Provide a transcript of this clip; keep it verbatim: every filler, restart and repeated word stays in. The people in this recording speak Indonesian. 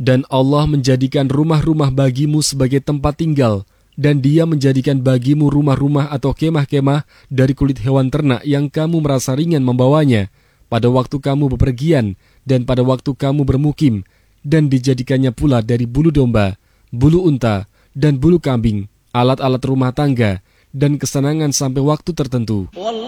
Dan Allah menjadikan rumah-rumah bagimu sebagai tempat tinggal, dan Dia menjadikan bagimu rumah-rumah atau kemah-kemah dari kulit hewan ternak yang kamu merasa ringan membawanya, pada waktu kamu bepergian dan pada waktu kamu bermukim, dan dijadikannya pula dari bulu domba, bulu unta, dan bulu kambing, alat-alat rumah tangga, dan kesenangan sampai waktu tertentu.